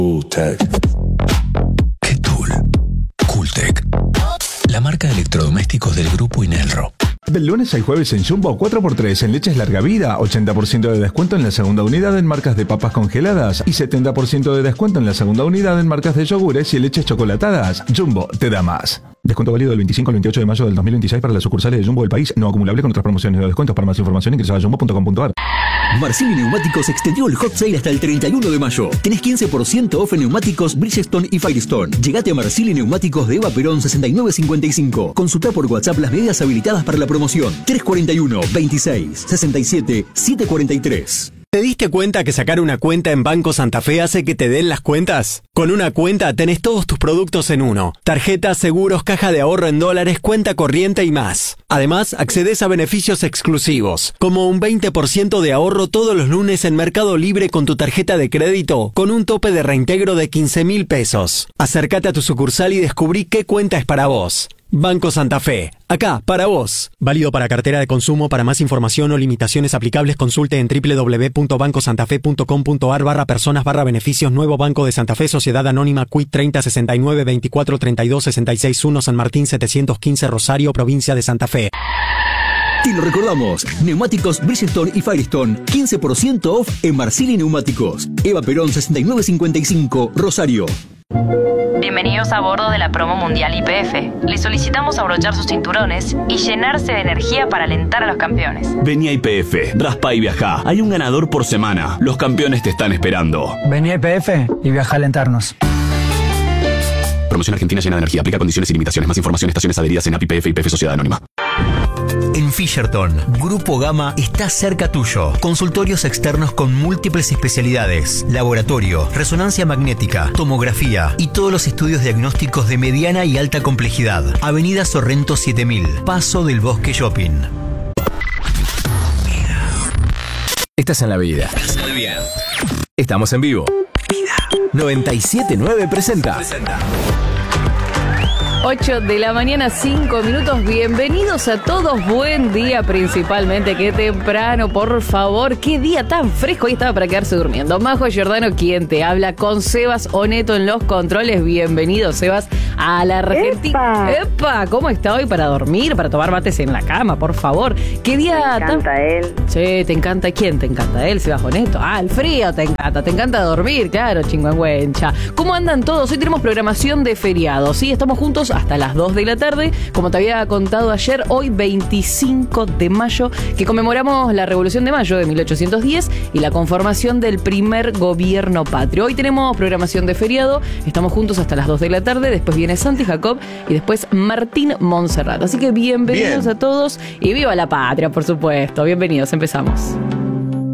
¿Qué Tool? Cooltech. La marca de electrodomésticos del grupo Inelro. Del lunes al jueves en Jumbo 4x3 en leches larga vida, 80% de descuento en la segunda unidad en marcas de papas congeladas y 70% de descuento en la segunda unidad en marcas de yogures y leches chocolatadas. Jumbo te da más. Descuento válido del 25 al 28 de mayo del 2026 para las sucursales de Jumbo del país, no acumulable con otras promociones o descuentos. Para más información ingresa a jumbo.com.ar. Marcini Neumáticos extendió el hot sale hasta el 31 de mayo. Tenés 15% off en neumáticos Bridgestone y Firestone. Llegate a Marcini Neumáticos de Eva Perón 6955. Consulta por WhatsApp las medidas habilitadas para la promoción. 341 26 67 743. ¿Te diste cuenta que sacar una cuenta en Banco Santa Fe hace que te den las cuentas? Con una cuenta tenés todos tus productos en uno. Tarjetas, seguros, caja de ahorro en dólares, cuenta corriente y más. Además, accedes a beneficios exclusivos, como un 20% de ahorro todos los lunes en Mercado Libre con tu tarjeta de crédito, con un tope de reintegro de 15.000 pesos. Acércate a tu sucursal y descubrí qué cuenta es para vos. Banco Santa Fe, acá, para vos. Válido para cartera de consumo. Para más información o limitaciones aplicables, consulte en www.bancosantafe.com.ar/personas/beneficios. Nuevo Banco de Santa Fe, Sociedad Anónima, Quit 30 69 24 32 66 1, San Martín 715, Rosario, provincia de Santa Fe. Te lo recordamos, neumáticos Bridgestone y Firestone, 15% off en Marcini Neumáticos. Eva Perón 6955, Rosario. Bienvenidos a bordo de la promo mundial YPF. Les solicitamos abrochar sus cinturones y llenarse de energía para alentar a los campeones. Vení a YPF, raspa y viajá. Hay un ganador por semana. Los campeones te están esperando. Vení a YPF y viajá a alentarnos. Promoción Argentina llena de energía. Aplica condiciones y limitaciones. Más información, estaciones adheridas en API YPF y YPF Sociedad Anónima. En Fisherton, Grupo Gama está cerca tuyo. Consultorios externos con múltiples especialidades, laboratorio, resonancia magnética, tomografía y todos los estudios diagnósticos de mediana y alta complejidad. Avenida Sorrento 7000, Paso del Bosque Shopping. Estás en la vida. Estamos en vivo. 97.9 presenta. 8 de la mañana, 5 minutos. Bienvenidos a todos. Buen día, principalmente. Qué temprano, por favor. Qué día tan fresco. Hoy estaba para quedarse durmiendo. Majo Giordano, quien te habla, con Sebas Oneto en los controles. Bienvenido, Sebas, a la Argentina. ¡Epa! ¿Cómo está hoy para dormir, para tomar mates en la cama, por favor? Qué día tan... Me encanta él. Sí, ¿te encanta quién? ¿Te encanta él, Sebas Oneto? Ah, el frío te encanta. Te encanta dormir, claro, chingüengüencha. ¿Cómo andan todos? Hoy tenemos programación de feriado, ¿sí? Estamos juntos hasta las 2 de la tarde, como te había contado ayer, hoy 25 de mayo, que conmemoramos la Revolución de Mayo de 1810 y la conformación del primer gobierno patrio. Hoy tenemos programación de feriado, estamos juntos hasta las 2 de la tarde, después viene Santi Jacob y después Martín Montserrat. Así que bienvenidos a todos y viva la patria, por supuesto. Bienvenidos, empezamos.